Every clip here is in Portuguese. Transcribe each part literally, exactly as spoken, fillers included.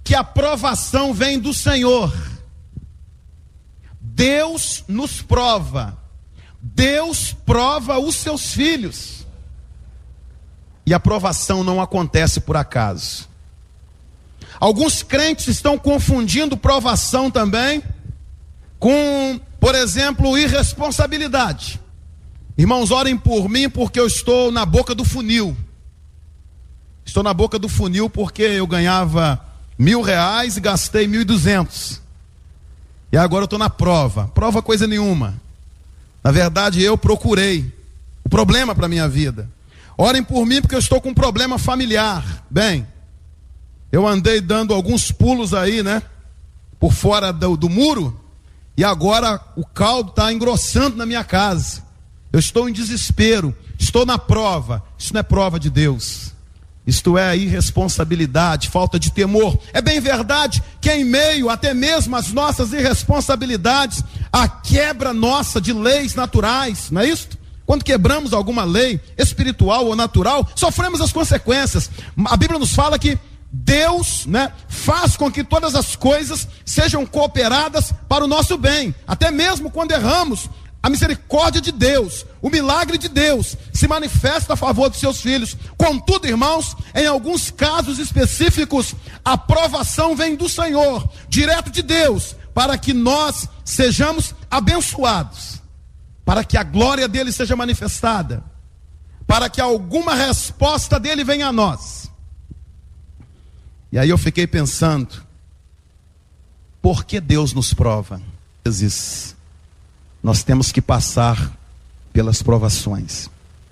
que a provação vem do Senhor. Deus nos prova. Deus prova os seus filhos. E a provação não acontece por acaso. Alguns crentes estão confundindo provação também com, por exemplo, irresponsabilidade. Irmãos, orem por mim porque eu estou na boca do funil. Estou na boca do funil porque eu ganhava mil reais e gastei mil e duzentos. E agora eu estou na prova. Prova coisa nenhuma. Na verdade, eu procurei o problema para a minha vida. Orem por mim porque eu estou com um problema familiar. Bem, eu andei dando alguns pulos aí, né? Por fora do, do muro. E agora o caldo está engrossando na minha casa. Eu estou em desespero. Estou na prova. Isso não é prova de Deus. Isto é irresponsabilidade, falta de temor. É bem verdade que em meio até mesmo às nossas irresponsabilidades, a quebra nossa de leis naturais, não é isso? Quando quebramos alguma lei espiritual ou natural, sofremos as consequências. A Bíblia nos fala que Deus, né, faz com que todas as coisas sejam cooperadas para o nosso bem. Até mesmo quando erramos, a misericórdia de Deus, o milagre de Deus se manifesta a favor dos seus filhos. Contudo, irmãos, em alguns casos específicos, a provação vem do Senhor, direto de Deus, para que nós sejamos abençoados, para que a glória dele seja manifestada, para que alguma resposta dele venha a nós. E aí eu fiquei pensando, por que Deus nos prova? Às vezes nós temos que passar pelas provações.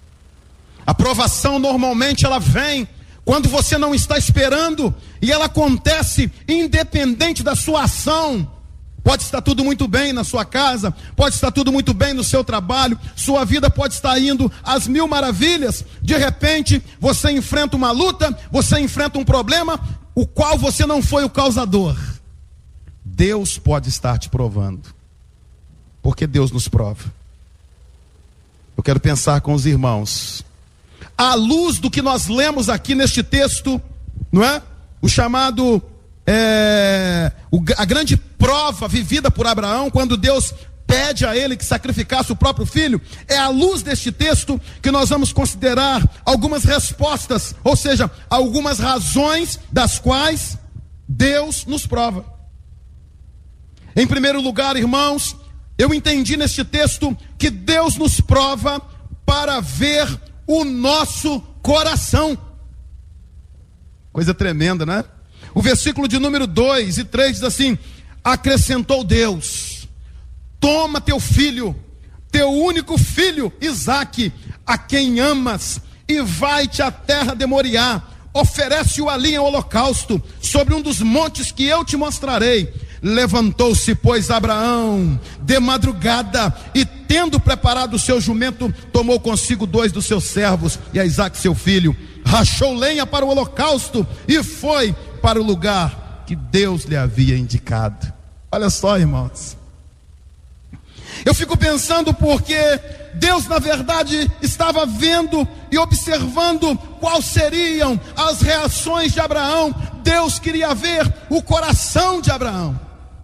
A provação normalmente ela vem quando você não está esperando, e ela acontece independente da sua ação. Pode estar tudo muito bem na sua casa, pode estar tudo muito bem no seu trabalho, sua vida pode estar indo às mil maravilhas. De repente você enfrenta uma luta, você enfrenta um problema, o qual você não foi o causador. Deus pode estar te provando. Porque Deus nos prova. Eu quero pensar com os irmãos, à luz do que nós lemos aqui neste texto, não é? O chamado, é, o, a grande prova vivida por Abraão, quando Deus pede a ele que sacrificasse o próprio filho, é à luz deste texto que nós vamos considerar algumas respostas, ou seja, algumas razões das quais Deus nos prova. Em primeiro lugar, irmãos, eu entendi neste texto que Deus nos prova para ver o nosso coração. Coisa tremenda, né? O versículo de número dois e três diz assim: acrescentou Deus, toma teu filho, teu único filho, Isaque, a quem amas, e vai-te à terra de Moriá, oferece-o ali em holocausto, sobre um dos montes que eu te mostrarei. Levantou-se, pois, Abraão de madrugada, e tendo preparado o seu jumento, tomou consigo dois dos seus servos e a Isaque seu filho, rachou lenha para o holocausto e foi para o lugar que Deus lhe havia indicado. Olha só, irmãos, eu fico pensando porque Deus na verdade estava vendo e observando quais seriam as reações de Abraão. Deus queria ver o coração de Abraão.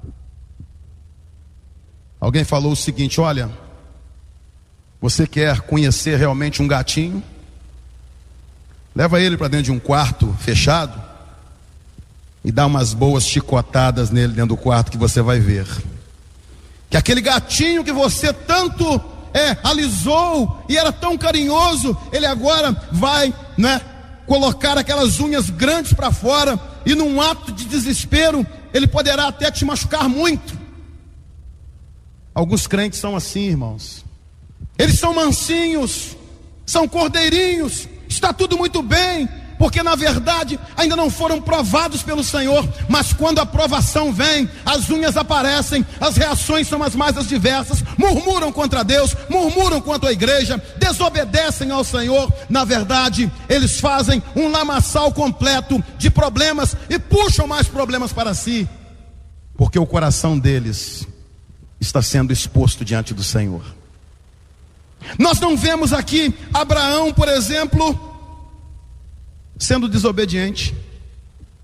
Alguém falou o seguinte: olha, você quer conhecer realmente um gatinho? Leva ele para dentro de um quarto fechado e dá umas boas chicotadas nele dentro do quarto, que você vai ver que aquele gatinho que você tanto é, alisou e era tão carinhoso, ele agora vai, né, colocar aquelas unhas grandes para fora, e num ato de desespero ele poderá até te machucar muito. Alguns crentes são assim, irmãos. Eles são mansinhos, são cordeirinhos, está tudo muito bem, porque na verdade ainda não foram provados pelo Senhor. Mas quando a provação vem, as unhas aparecem, as reações são as mais diversas. Murmuram contra Deus, murmuram contra a igreja, desobedecem ao Senhor. Na verdade, eles fazem um lamaçal completo de problemas e puxam mais problemas para si, porque o coração deles está sendo exposto diante do Senhor. Nós não vemos aqui Abraão, por exemplo, sendo desobediente.